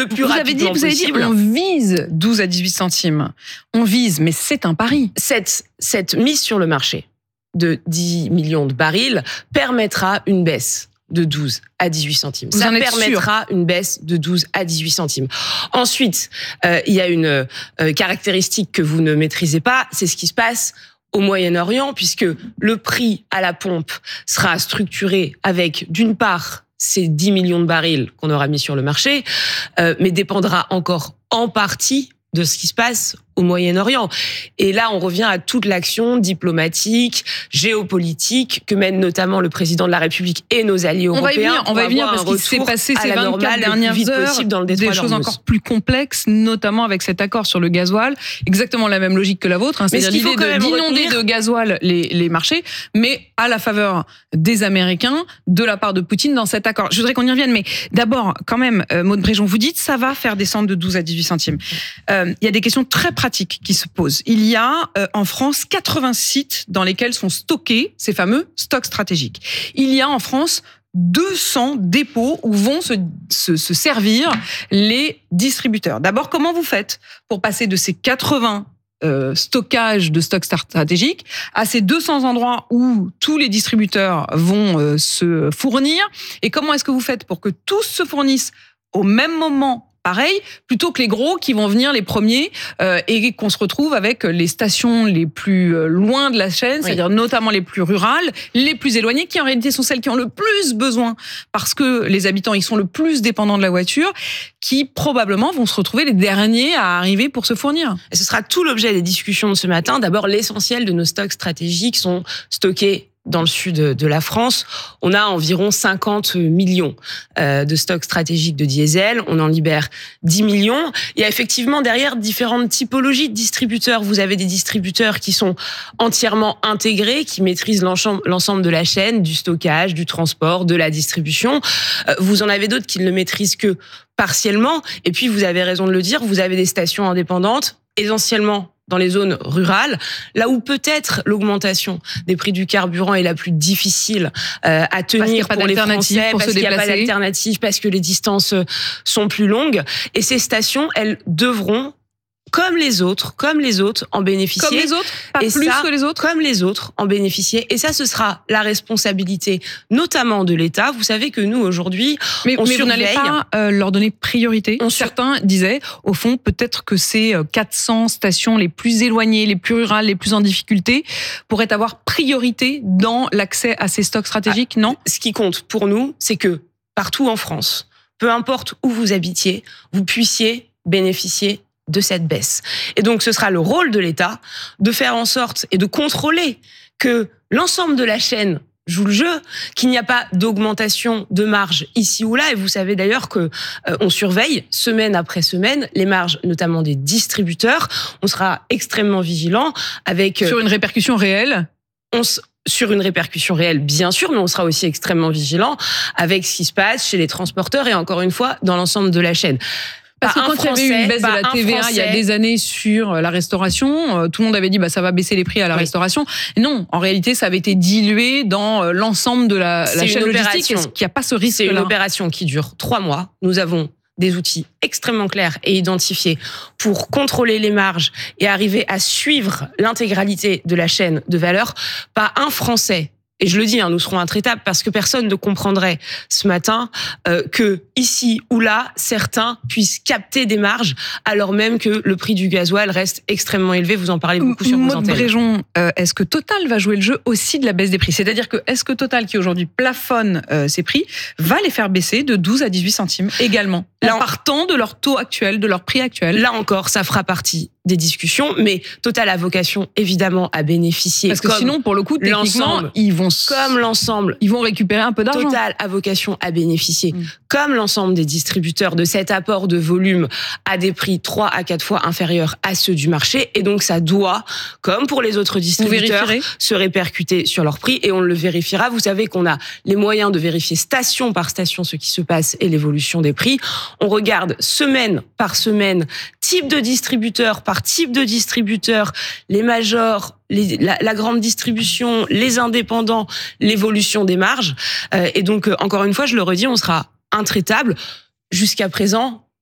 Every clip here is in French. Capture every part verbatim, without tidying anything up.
le plus vous rapidement avez dit, vous avez dit, possible. on vise douze à dix-huit centimes. On vise, mais c'est un pari. Cette, cette mise sur le marché de dix millions de barils permettra une baisse de douze à dix-huit centimes. Vous Ça en êtes permettra sûr? une baisse de douze à dix-huit centimes. Ensuite, euh, il y a une euh, caractéristique que vous ne maîtrisez pas, c'est ce qui se passe au Moyen-Orient, puisque le prix à la pompe sera structuré avec, d'une part, ces dix millions de barils qu'on aura mis sur le marché, euh, mais dépendra encore en partie de ce qui se passe au Moyen-Orient. Et là, on revient à toute l'action diplomatique, géopolitique que mène notamment le président de la République et nos alliés On européens. va y venir, on va y venir parce qu'il s'est retour passé à ces la vingt-quatre normale le plus dernières vite heures possible dans le des détroit choses d'Ormuz. encore plus complexes, notamment avec cet accord sur le gasoil. Exactement la même logique que la vôtre, hein, Mais c'est-à-dire ce qu'il faut l'idée quand de- même d'inonder retenir- de gasoil les, les marchés, mais à la faveur des Américains, de la part de Poutine dans cet accord. Je voudrais qu'on y revienne, mais d'abord, quand même, euh, Maud Bréjon, vous dites ça va faire descendre de douze à dix-huit centimes. Euh, Il y a des questions très pratiques qui se posent. Il y a euh, en France quatre-vingts sites dans lesquels sont stockés ces fameux stocks stratégiques. Il y a en France deux cents dépôts où vont se, se, se servir les distributeurs. D'abord, comment vous faites pour passer de ces quatre-vingts euh, stockages de stocks stratégiques à ces deux cents endroits où tous les distributeurs vont euh, se fournir? Et comment est-ce que vous faites pour que tous se fournissent au même moment, pareil, plutôt que les gros qui vont venir les premiers euh, et qu'on se retrouve avec les stations les plus euh, loin de la chaîne, Oui. c'est-à-dire notamment les plus rurales, les plus éloignées, qui en réalité sont celles qui ont le plus besoin parce que les habitants ils sont le plus dépendants de la voiture, qui probablement vont se retrouver les derniers à arriver pour se fournir. Et ce sera tout l'objet des discussions de ce matin. D'abord, l'essentiel de nos stocks stratégiques sont stockés dans le sud de la France. On a environ cinquante millions euh, de stocks stratégiques de diesel. On en libère dix millions. Il y a effectivement derrière différentes typologies de distributeurs. Vous avez des distributeurs qui sont entièrement intégrés, qui maîtrisent l'ensemble l'ensemble de la chaîne, du stockage, du transport, de la distribution. Euh, vous en avez d'autres qui ne le maîtrisent que partiellement. Et puis, vous avez raison de le dire, vous avez des stations indépendantes, essentiellement dans les zones rurales, là où peut-être l'augmentation des prix du carburant est la plus difficile euh, à tenir Parce qu'il y a pas pour les d'alternative Français, pour se parce qu'il n'y a pas déplacer. d'alternative, parce que les distances sont plus longues. Et ces stations, elles devront, comme les autres, comme les autres, en bénéficier. Comme les autres, pas Et plus ça, que les autres. Comme les autres, en bénéficier. Et ça, ce sera la responsabilité, notamment de l'État. Vous savez que nous, aujourd'hui, Mais, on mais vous n'allez surveille. pas euh, leur donner priorité. On sur- Certains disaient, au fond, peut-être que ces euh, quatre cents stations les plus éloignées, les plus rurales, les plus en difficulté, pourraient avoir priorité dans l'accès à ces stocks stratégiques, non ? Ce qui compte pour nous, c'est que partout en France, peu importe où vous habitiez, vous puissiez bénéficier de cette baisse. Et donc, ce sera le rôle de l'État de faire en sorte et de contrôler que l'ensemble de la chaîne joue le jeu, qu'il n'y a pas d'augmentation de marge ici ou là. Et vous savez d'ailleurs que euh, on surveille semaine après semaine les marges, notamment des distributeurs. On sera extrêmement vigilant avec euh, Sur une répercussion réelle. on s- sur une répercussion réelle, bien sûr, mais on sera aussi extrêmement vigilant avec ce qui se passe chez les transporteurs et encore une fois dans l'ensemble de la chaîne. Parce Pas que un quand il y avait eu Français, une baisse de pas la un T V A il y a Français. des années sur la restauration, euh, tout le monde avait dit bah ça va baisser les prix à la Oui. restauration. Non, en réalité, ça avait été dilué dans euh, l'ensemble de la, C'est la une chaîne logistique. opération. Est-ce qu'il n'y a pas ce C'est une risque-là ? opération qui dure trois mois. Nous avons des outils extrêmement clairs et identifiés pour contrôler les marges et arriver à suivre l'intégralité de la chaîne de valeur. Pas un Français, et je le dis, hein, nous serons intraitables parce que personne ne comprendrait ce matin euh, que ici ou là, certains puissent capter des marges alors même que le prix du gasoil reste extrêmement élevé. Vous en parlez beaucoup sur vos Maud antennes. Bréjon, euh, est-ce que Total va jouer le jeu aussi de la baisse des prix ? C'est-à-dire que est-ce que Total, qui aujourd'hui plafonne euh, ses prix, va les faire baisser de douze à dix-huit centimes également, Là, en on- partant de leur taux actuel, de leur prix actuel ? Là encore, ça fera partie des discussions, mais Total a vocation évidemment à bénéficier. Parce que comme sinon, pour le coup, techniquement, l'ensemble- ils vont s- comme l'ensemble ils vont récupérer un peu d'argent. Total a vocation à bénéficier, Mm. comme l'ensemble des distributeurs, de cet apport de volume à des prix trois à quatre fois inférieurs à ceux du marché. Et donc, ça doit, comme pour les autres Vous distributeurs, vérifierez ? se répercuter sur leur prix. Et on le vérifiera. Vous savez qu'on a les moyens de vérifier station par station ce qui se passe et l'évolution des prix. On regarde semaine par semaine, type de distributeur par type de distributeur, les majors, les, la, la grande distribution, les indépendants, l'évolution des marges. Euh, et donc, euh, encore une fois, je le redis, on sera intraitable. Jusqu'à présent,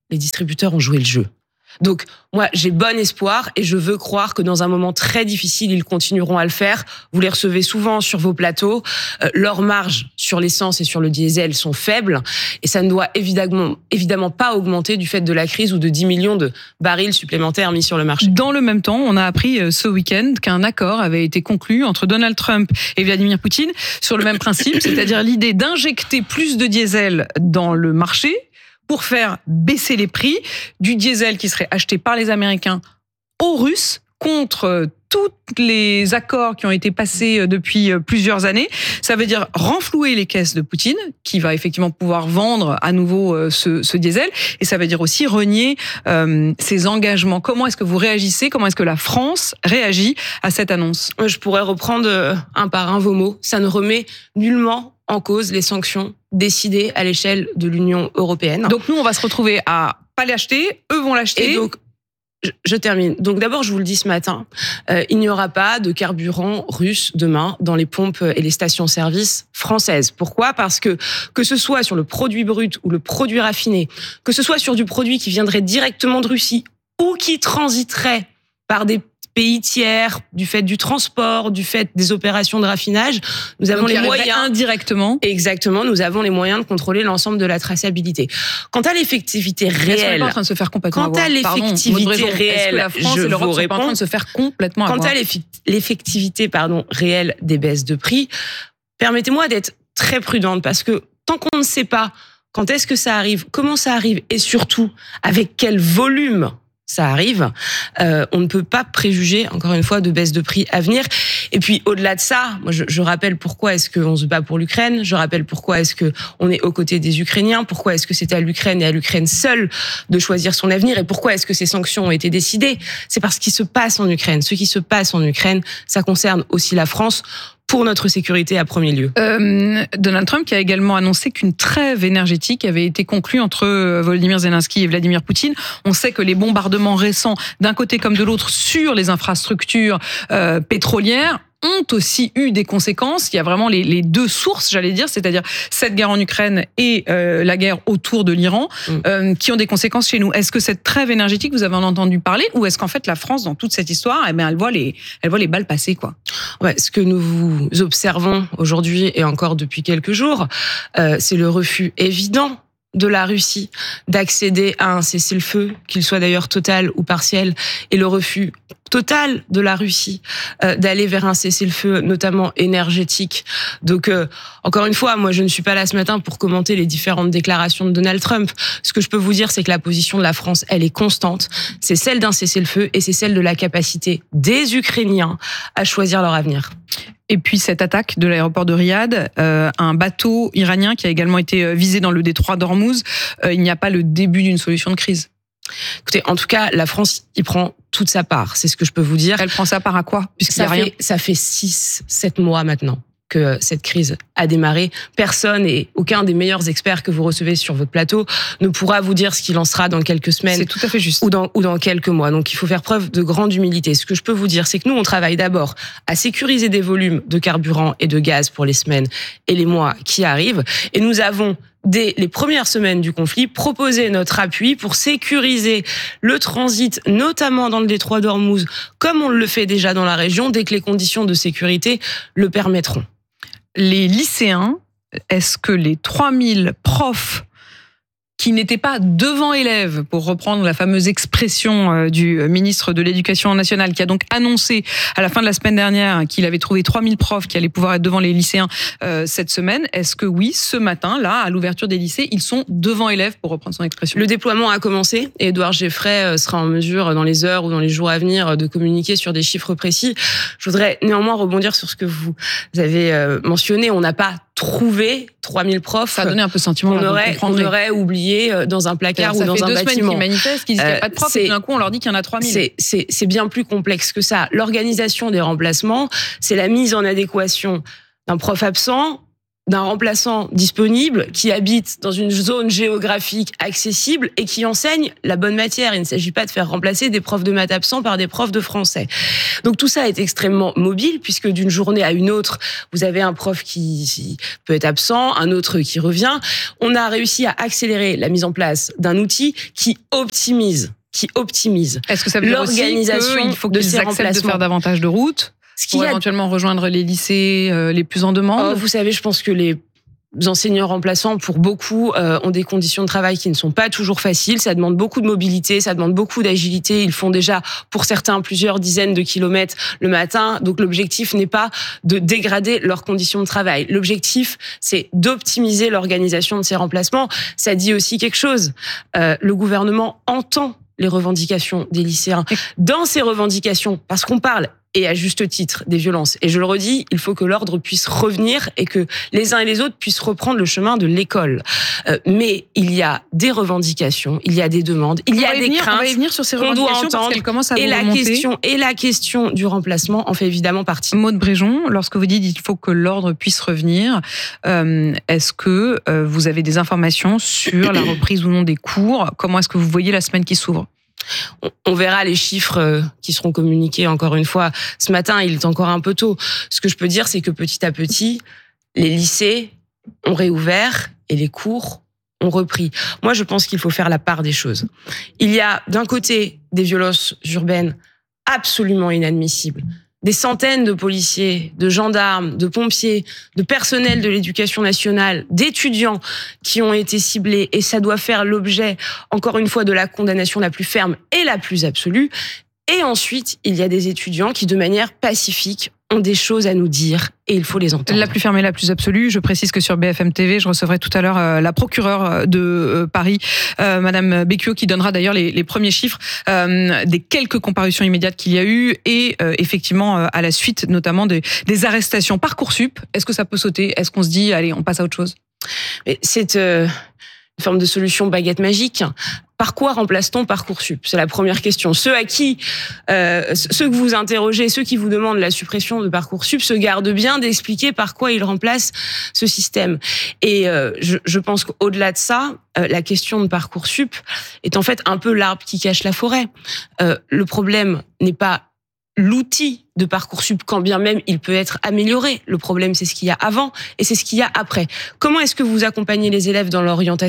les distributeurs ont joué le jeu. Donc, moi, j'ai bon espoir et je veux croire que dans un moment très difficile, ils continueront à le faire. Vous les recevez souvent sur vos plateaux. Euh, leurs marges sur l'essence et sur le diesel sont faibles et ça ne doit évidemment, évidemment pas augmenter du fait de la crise ou de dix millions de barils supplémentaires mis sur le marché. Dans le même temps, on a appris ce week-end qu'un accord avait été conclu entre Donald Trump et Vladimir Poutine sur le même principe, c'est-à-dire l'idée d'injecter plus de diesel dans le marché pour faire baisser les prix du diesel qui serait acheté par les Américains aux Russes contre tous les accords qui ont été passés depuis plusieurs années. Ça veut dire renflouer les caisses de Poutine, qui va effectivement pouvoir vendre à nouveau ce, ce diesel, et ça veut dire aussi renier euh, ses engagements. Comment est-ce que vous réagissez? Comment est-ce que la France réagit à cette annonce? Je pourrais reprendre un par un vos mots. Ça ne remet nullement en cause les sanctions décidées à l'échelle de l'Union européenne. Donc nous, on va se retrouver à pas l'acheter, eux vont l'acheter. Et donc, je, je termine. Donc d'abord, je vous le dis ce matin, euh, il n'y aura pas de carburant russe demain dans les pompes et les stations-service françaises. Pourquoi? Parce que que ce soit sur le produit brut ou le produit raffiné, que ce soit sur du produit qui viendrait directement de Russie ou qui transiterait par des pays tiers, du fait du transport, du fait des opérations de raffinage, nous avons Donc, les moyens indirectement. Exactement, nous avons les moyens de contrôler l'ensemble de la traçabilité. Quant à l'effectivité réelle, est-ce qu'on est pas en train de se faire complètement quant à l'effectivité réelle, la France je et l'Europe vous sont réponds. pas en train de se faire complètement Quant avoir. à l'effectivité, pardon, réelle des baisses de prix, permettez-moi d'être très prudente parce que tant qu'on ne sait pas quand est-ce que ça arrive, comment ça arrive et surtout avec quel volume ça arrive, euh, on ne peut pas préjuger, encore une fois, de baisse de prix à venir. Et puis, au-delà de ça, moi, je, je rappelle pourquoi est-ce qu'on se bat pour l'Ukraine, je rappelle pourquoi est-ce qu'on est aux côtés des Ukrainiens, pourquoi est-ce que c'est à l'Ukraine et à l'Ukraine seule de choisir son avenir, et pourquoi est-ce que ces sanctions ont été décidées. C'est parce qu'il se passe en Ukraine. Ce qui se passe en Ukraine, ça concerne aussi la France, pour notre sécurité à premier lieu. Euh, Donald Trump qui a également annoncé qu'une trêve énergétique avait été conclue entre Volodymyr Zelensky et Vladimir Poutine. On sait que les bombardements récents, d'un côté comme de l'autre, sur les infrastructures euh, pétrolières, ont aussi eu des conséquences. Il y a vraiment les, les deux sources, j'allais dire, c'est-à-dire cette guerre en Ukraine et euh, la guerre autour de l'Iran, mmh. euh, qui ont des conséquences chez nous. Est-ce que cette trêve énergétique, vous avez en entendu parler, ou est-ce qu'en fait la France, dans toute cette histoire, eh bien, elle voit les, elle voit les balles passer, quoi? Ouais, ce que nous observons aujourd'hui et encore depuis quelques jours, euh, c'est le refus évident de la Russie d'accéder à un cessez-le-feu, qu'il soit d'ailleurs total ou partiel, et le refus total de la Russie euh, d'aller vers un cessez-le-feu, notamment énergétique. Donc, euh, encore une fois, moi, je ne suis pas là ce matin pour commenter les différentes déclarations de Donald Trump. Ce que je peux vous dire, c'est que la position de la France, elle est constante. C'est celle d'un cessez-le-feu et c'est celle de la capacité des Ukrainiens à choisir leur avenir. Et puis cette attaque de l'aéroport de Riyad, euh, un bateau iranien qui a également été visé dans le détroit d'Ormuz, euh, il n'y a pas le début d'une solution de crise. Écoutez, en tout cas, la France y prend toute sa part, c'est ce que je peux vous dire. Elle prend sa part à quoi? Puisqu'il ça, y a rien. fait, ça fait six, sept mois maintenant que cette crise a démarré. Personne et aucun des meilleurs experts que vous recevez sur votre plateau ne pourra vous dire ce qu'il en sera dans quelques semaines. C'est tout à fait juste. Ou dans, ou dans quelques mois. Donc, il faut faire preuve de grande humilité. Ce que je peux vous dire, c'est que nous, on travaille d'abord à sécuriser des volumes de carburant et de gaz pour les semaines et les mois qui arrivent. Et nous avons, dès les premières semaines du conflit, proposé notre appui pour sécuriser le transit, notamment dans le détroit d'Ormuz, comme on le fait déjà dans la région, dès que les conditions de sécurité le permettront. Les lycéens, est-ce que les trois mille profs qui n'étaient pas devant élèves, pour reprendre la fameuse expression du ministre de l'Éducation nationale, qui a donc annoncé à la fin de la semaine dernière qu'il avait trouvé trois mille profs qui allaient pouvoir être devant les lycéens euh, cette semaine, est-ce que oui, ce matin, là, à l'ouverture des lycées, ils sont devant élèves, pour reprendre son expression? Le déploiement a commencé et Édouard Geffray sera en mesure, dans les heures ou dans les jours à venir, de communiquer sur des chiffres précis. Je voudrais néanmoins rebondir sur ce que vous avez mentionné. On n'a pas trouvé trois mille profs. Ça a donné un peu sentiment. On aurait, on aurait oublié dans un placard ou dans un bâtiment. Ça fait deux semaines qu'ils manifestent, qu'ils disent qu'il n'y a pas de profs, et tout d'un coup on leur dit qu'il y en a trois mille. C'est, c'est, c'est bien plus complexe que ça. L'organisation des remplacements, c'est la mise en adéquation d'un prof absent d'un remplaçant disponible qui habite dans une zone géographique accessible et qui enseigne la bonne matière. Il ne s'agit pas de faire remplacer des profs de maths absents par des profs de français. Donc tout ça est extrêmement mobile puisque d'une journée à une autre, vous avez un prof qui peut être absent, un autre qui revient. On a réussi à accélérer la mise en place d'un outil qui optimise, qui optimise Est-ce que ça veut dire l'organisation aussi qu'il faut de qu'ils ces acceptent de remplacements. faire davantage de routes Ce pour qu'il y a éventuellement rejoindre les lycées euh, les plus en demande? Oh, vous savez, je pense que les enseignants remplaçants, pour beaucoup, euh, ont des conditions de travail qui ne sont pas toujours faciles. Ça demande beaucoup de mobilité, ça demande beaucoup d'agilité. Ils font déjà, pour certains, plusieurs dizaines de kilomètres le matin. Donc l'objectif n'est pas de dégrader leurs conditions de travail. L'objectif, c'est d'optimiser l'organisation de ces remplacements. Ça dit aussi quelque chose. Euh, le gouvernement entend les revendications des lycéens. Dans ces revendications, parce qu'on parle, et à juste titre, des violences. Et je le redis, il faut que l'ordre puisse revenir et que les uns et les autres puissent reprendre le chemin de l'école. Euh, mais il y a des revendications, il y a des demandes, il y a des venir, craintes. On va y venir sur ces qu'on doit revendications parce entendre. qu'elles commencent à Et vous la remonter. question et la question du remplacement en fait évidemment partie. Maude Bréjon, lorsque vous dites il faut que l'ordre puisse revenir, euh, est-ce que euh, vous avez des informations sur la reprise ou non des cours? Comment est-ce que vous voyez la semaine qui s'ouvre? On verra les chiffres qui seront communiqués encore une fois. Ce matin, il est encore un peu tôt. Ce que je peux dire, c'est que petit à petit, les lycées ont réouvert et les cours ont repris. Moi, je pense qu'il faut faire la part des choses. Il y a d'un côté des violences urbaines absolument inadmissibles. Des centaines de policiers, de gendarmes, de pompiers, de personnel de l'éducation nationale, d'étudiants qui ont été ciblés et ça doit faire l'objet, encore une fois, de la condamnation la plus ferme et la plus absolue. Et ensuite, il y a des étudiants qui, de manière pacifique, ont des choses à nous dire et il faut les entendre. La plus ferme et la plus absolue. Je précise que sur B F M T V, je recevrai tout à l'heure euh, la procureure de euh, Paris, euh, Madame Becchio, qui donnera d'ailleurs les, les premiers chiffres euh, des quelques comparutions immédiates qu'il y a eu et euh, effectivement euh, à la suite notamment des, des arrestations. Parcoursup, est-ce que ça peut sauter? Est-ce qu'on se dit, allez, on passe à autre chose? Mais c'est euh, une forme de solution baguette magique. Par quoi remplace-t-on Parcoursup? C'est la première question. Ceux à qui, euh, ceux que vous interrogez, ceux qui vous demandent la suppression de Parcoursup, se gardent bien d'expliquer par quoi ils remplacent ce système. Et euh, je, je pense qu'au-delà de ça, euh, la question de Parcoursup est en fait un peu l'arbre qui cache la forêt. Euh, le problème n'est pas l'outil de Parcoursup, quand bien même il peut être amélioré. Le problème, c'est ce qu'il y a avant et c'est ce qu'il y a après. Comment est-ce que vous accompagnez les élèves dans l'orientation ?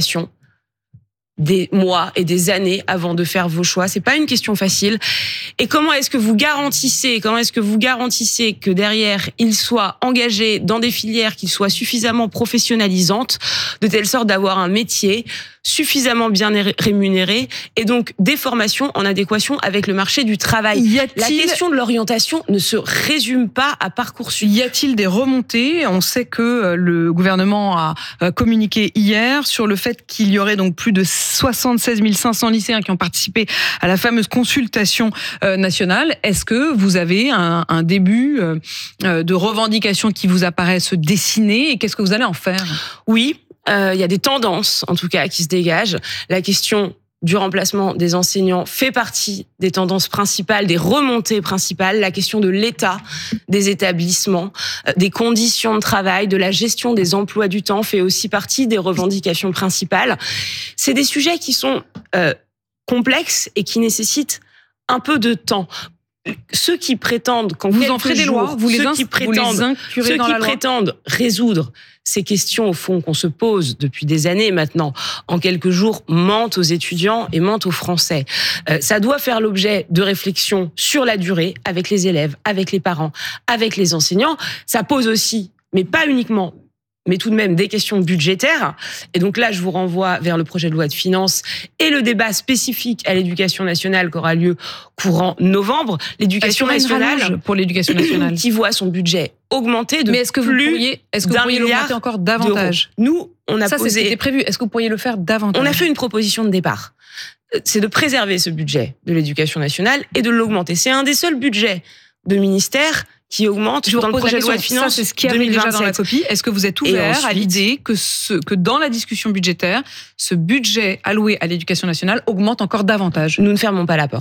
Des mois et des années avant de faire vos choix. C'est pas une question facile. Et comment est-ce que vous garantissez, comment est-ce que vous garantissez que derrière, ils soient engagés dans des filières qui soient suffisamment professionnalisantes, de telle sorte d'avoir un métier suffisamment bien rémunéré et donc des formations en adéquation avec le marché du travail. Y a-t-il... La question de l'orientation ne se résume pas à Parcoursup. Y a-t-il des remontées? On sait que le gouvernement a communiqué hier sur le fait qu'il y aurait donc plus de soixante-seize mille cinq cents lycéens qui ont participé à la fameuse consultation nationale. Est-ce que vous avez un, un début de revendications qui vous apparaissent se dessiner et qu'est-ce que vous allez en faire? Oui. Il euh, y a des tendances, en tout cas, qui se dégagent. La question du remplacement des enseignants fait partie des tendances principales, des remontées principales. La question de l'état des établissements, euh, des conditions de travail, de la gestion des emplois du temps fait aussi partie des revendications principales. C'est des sujets qui sont euh, complexes et qui nécessitent un peu de temps. Ceux qui prétendent qu'en vous en ferez des lois, vous les, ceux ins- qui vous prétendent, les inclurez ceux dans qui la loi. prétendent résoudre ces questions au fond qu'on se pose depuis des années maintenant, en quelques jours, mentent aux étudiants et mentent aux Français. Euh, ça doit faire l'objet de réflexions sur la durée avec les élèves, avec les parents, avec les enseignants. Ça pose aussi, mais pas uniquement, mais tout de même des questions budgétaires. Et donc là, je vous renvoie vers le projet de loi de finances et le débat spécifique à l'éducation nationale qui aura lieu courant novembre. L'éducation nationale, pour l'éducation nationale, qui voit son budget augmenter de mais est-ce que vous plus pourriez, est-ce que vous d'un pourriez milliard l'augmenter encore davantage? d'euros. Nous, on a Ça, posé. c'était prévu. Est-ce que vous pourriez le faire davantage? On a fait une proposition de départ. C'est de préserver ce budget de l'éducation nationale et de l'augmenter. C'est un des seuls budgets de ministère qui augmente Je vous dans le repose projet la de loi de question. finances Ça, c'est ce qui avait déjà dans la copie. Est-ce que vous êtes ouvert ensuite, à l'idée que, ce, que dans la discussion budgétaire, ce budget alloué à l'éducation nationale augmente encore davantage? Nous ne fermons pas la porte.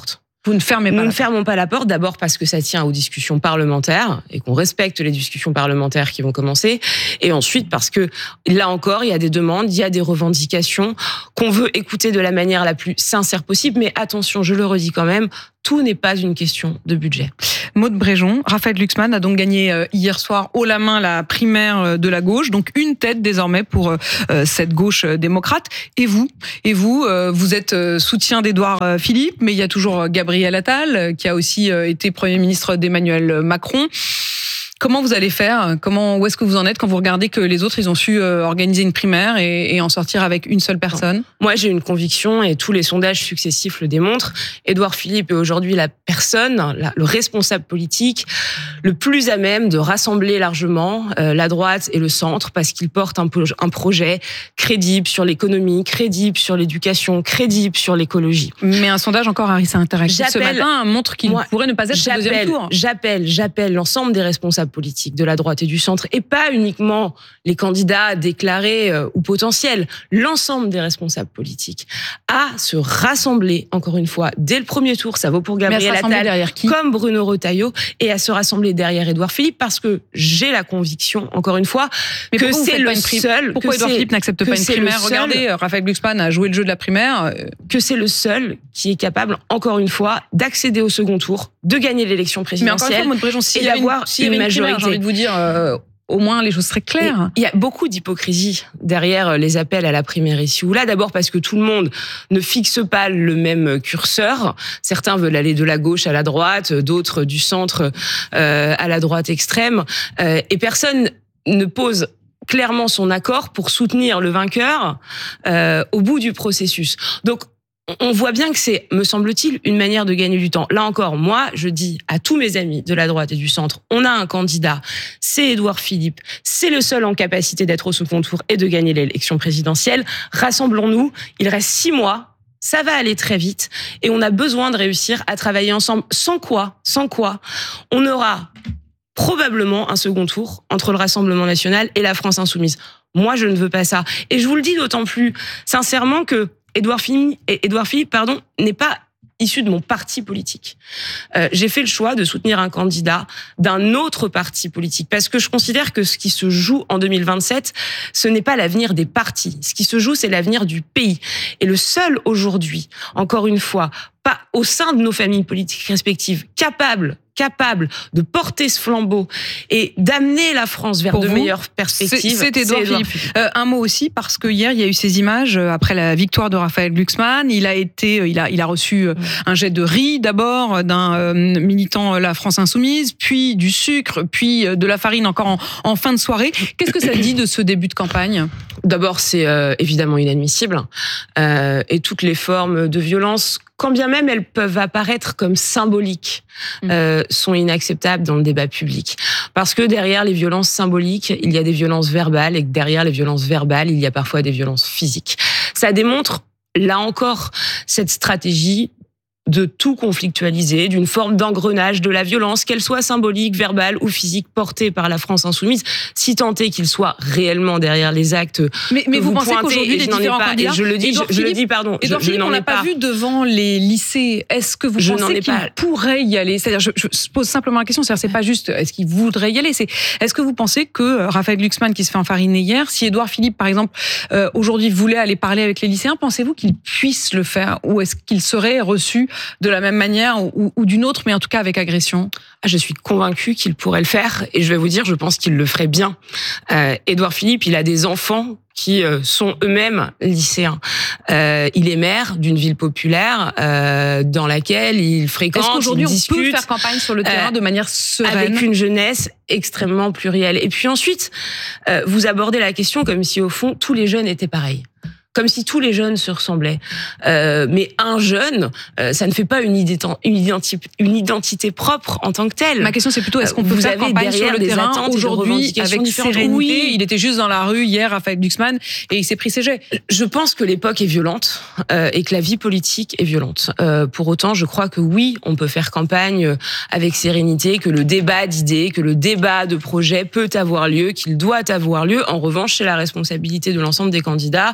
Vous ne fermez pas Nous la ne porte. fermons pas la porte, d'abord parce que ça tient aux discussions parlementaires et qu'on respecte les discussions parlementaires qui vont commencer. Et ensuite parce que, là encore, il y a des demandes, il y a des revendications qu'on veut écouter de la manière la plus sincère possible. Mais attention, je le redis quand même, tout n'est pas une question de budget. Maude Bréjon, Raphaël Glucksmann a donc gagné hier soir haut la main la primaire de la gauche, donc une tête désormais pour cette gauche démocrate. Et vous, et vous, vous êtes soutien d'Édouard Philippe, mais il y a toujours Gabriel Attal qui a aussi été Premier ministre d'Emmanuel Macron. Comment vous allez faire ? Comment, où est-ce que vous en êtes quand vous regardez que les autres, ils ont su organiser une primaire et, et en sortir avec une seule personne ? Moi, j'ai une conviction et tous les sondages successifs le démontrent. Édouard Philippe est aujourd'hui la personne, la, le responsable politique le plus à même de rassembler largement euh, la droite et le centre parce qu'il porte un, un projet crédible sur l'économie, crédible sur l'éducation, crédible sur l'écologie. Mais un sondage encore Harris Interactive ce matin montre qu'il moi, pourrait ne pas être au deuxième tour. J'appelle, j'appelle l'ensemble des responsables politiques de la droite et du centre, et pas uniquement les candidats déclarés euh, ou potentiels, l'ensemble des responsables politiques, à se rassembler, encore une fois, dès le premier tour, ça vaut pour Gabriel Attal, comme Bruno Retailleau, et à se rassembler derrière Édouard Philippe, parce que j'ai la conviction, encore une fois, Mais que c'est le seul... Pourquoi Édouard Philippe n'accepte pas une primaire ? Regardez, Raphaël Glucksmann a joué le jeu de la primaire. Que c'est le seul qui est capable, encore une fois, d'accéder au second tour, de gagner l'élection présidentielle, Mais encore une fois, Maude Bréjon, si et d'avoir si une majorité. J'ai envie de vous dire, euh, au moins les choses seraient claires. Il y a beaucoup d'hypocrisie derrière les appels à la primaire ici ou là. D'abord parce que tout le monde ne fixe pas le même curseur. Certains veulent aller de la gauche à la droite, d'autres du centre euh, à la droite extrême. Euh, et personne ne pose clairement son accord pour soutenir le vainqueur euh, au bout du processus. Donc, on voit bien que c'est, me semble-t-il, une manière de gagner du temps. Là encore, moi, je dis à tous mes amis de la droite et du centre, on a un candidat, c'est Édouard Philippe, c'est le seul en capacité d'être au second tour et de gagner l'élection présidentielle. Rassemblons-nous, il reste six mois, ça va aller très vite, et on a besoin de réussir à travailler ensemble. Sans quoi, sans quoi, on aura probablement un second tour entre le Rassemblement national et la France insoumise. Moi, je ne veux pas ça. Et je vous le dis d'autant plus sincèrement que Édouard Philippe, Édouard Philippe pardon, n'est pas issu de mon parti politique. Euh, j'ai fait le choix de soutenir un candidat d'un autre parti politique parce que je considère que ce qui se joue en deux mille vingt-sept, ce n'est pas l'avenir des partis. Ce qui se joue, c'est l'avenir du pays. Et le seul aujourd'hui, encore une fois, pas au sein de nos familles politiques respectives, capable capable de porter ce flambeau et d'amener la France vers Pour de vous, meilleures perspectives. C'est Édouard Philippe. Philippe. Euh, un mot aussi, parce que hier, il y a eu ces images après la victoire de Raphaël Glucksmann. Il a été, il a, il a reçu mmh. un jet de riz d'abord d'un euh, militant La France Insoumise, puis du sucre, puis de la farine encore en, en fin de soirée. Qu'est-ce que ça dit de ce début de campagne ? D'abord, c'est euh, évidemment inadmissible. Euh, et toutes les formes de violence, quand bien même elles peuvent apparaître comme symboliques, euh, sont inacceptables dans le débat public. Parce que derrière les violences symboliques, il y a des violences verbales, et que derrière les violences verbales, il y a parfois des violences physiques. Ça démontre, là encore, cette stratégie de tout conflictualiser, d'une forme d'engrenage de la violence, qu'elle soit symbolique, verbale ou physique, portée par la France insoumise, si tant est qu'il soit réellement derrière les actes. Mais, mais vous, vous pensez pointez, qu'aujourd'hui, les différents pas, candidats, et je le dis, je, je le dis, pardon, Édouard je, Philippe, je on n'en l'a ai pas, pas vu devant les lycées. Est-ce que vous je pensez qu'il pas. pourrait y aller ? C'est-à-dire, je, je pose simplement la question, c'est-à-dire, c'est pas juste est-ce qu'il voudrait y aller, c'est est-ce que vous pensez que Raphaël Glucksmann, qui se fait enfariner hier, si Édouard Philippe, par exemple, euh, aujourd'hui voulait aller parler avec les lycéens, pensez-vous qu'il puisse le faire, ou est-ce qu'il serait reçu de la même manière ou, ou d'une autre, mais en tout cas avec agression ? Ah, je suis convaincue qu'il pourrait le faire, et je vais vous dire, je pense qu'il le ferait bien. Euh, Édouard Philippe, il a des enfants qui sont eux-mêmes lycéens. Euh, il est maire d'une ville populaire euh, dans laquelle il fréquente, Est-ce qu'aujourd'hui il discute, on peut faire campagne sur le terrain euh, de manière sereine avec une jeunesse extrêmement plurielle. Et puis ensuite, euh, vous abordez la question comme si au fond tous les jeunes étaient pareils. Comme si tous les jeunes se ressemblaient. Euh, mais un jeune, euh, ça ne fait pas une identité, une, identi- une identité propre en tant que telle. Ma question, c'est plutôt, est-ce qu'on peut Vous faire avez campagne sur le terrain aujourd'hui avec sérénité ? Oui. Il était juste dans la rue hier, Raphaël Glucksmann, et il s'est pris ses jets. Je pense que l'époque est violente euh, et que la vie politique est violente. Euh, pour autant, je crois que oui, on peut faire campagne avec sérénité, que le débat d'idées, que le débat de projets peut avoir lieu, qu'il doit avoir lieu. En revanche, c'est la responsabilité de l'ensemble des candidats, des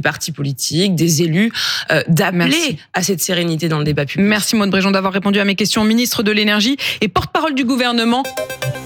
partis politiques, des élus, euh, d'appeler Merci. à cette sérénité dans le débat public. Merci Maude Bréjon d'avoir répondu à mes questions. Ministre de l'énergie et porte-parole du gouvernement.